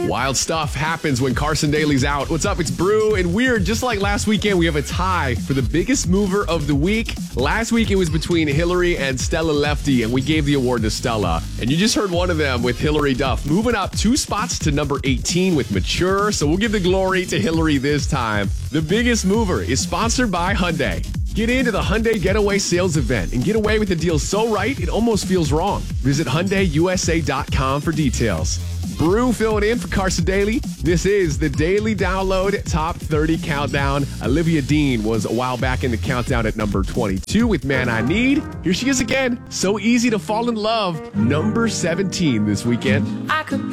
Wild stuff happens when Carson Daly's out. What's up? It's Brew and Weird. Just like last weekend, we have a tie for the biggest mover of the week. Last week, it was between Hillary and Stella Lefty, and we gave the award to Stella. And you just heard one of them with Hillary Duff, moving up 2 spots to number 18 with Mature. So we'll give the glory to Hillary this time. The biggest mover is sponsored by Hyundai. Get into the Hyundai Getaway Sales Event and get away with a deal so right, it almost feels wrong. Visit HyundaiUSA.com for details. Brew filling in for Carson Daly. This is the Daily Download Top 30 Countdown. Olivia Dean was a while back in the countdown at number 22 with Man I Need. Here she is again. So easy to fall in love. Number 17 this weekend. I could